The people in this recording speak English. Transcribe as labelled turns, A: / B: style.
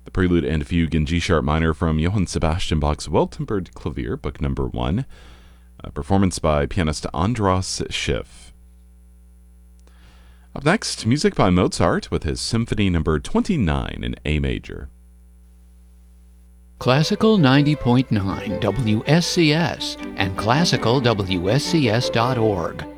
A: The Prelude and Fugue in G-sharp minor from Johann Sebastian Bach's Well-Tempered Clavier, Book Number 1. A performance by pianist Andras Schiff. Up next, music by Mozart with his Symphony Number 29 in A major.
B: Classical 90.9 WSCS and classicalwscs.org